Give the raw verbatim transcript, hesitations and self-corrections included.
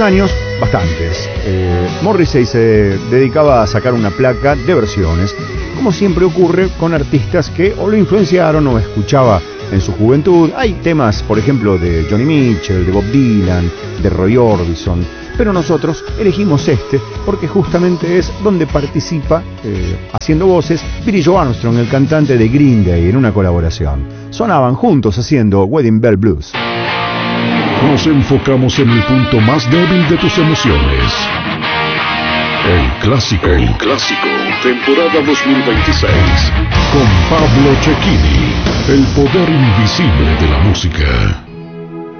años, bastantes, eh, Morrissey se dedicaba a sacar una placa de versiones, como siempre ocurre con artistas que o lo influenciaron o escuchaba en su juventud. Hay temas, por ejemplo, de Johnny Mitchell, de Bob Dylan, de Roy Orbison, pero nosotros elegimos este porque justamente es donde participa, eh, haciendo voces, Billie Joe Armstrong, el cantante de Green Day, en una colaboración. Sonaban juntos haciendo Wedding Bell Blues. Nos enfocamos en el punto más débil de tus emociones. El clásico. El clásico. Temporada dos mil veintiséis. Con Pablo Cecchini. El poder invisible de la música.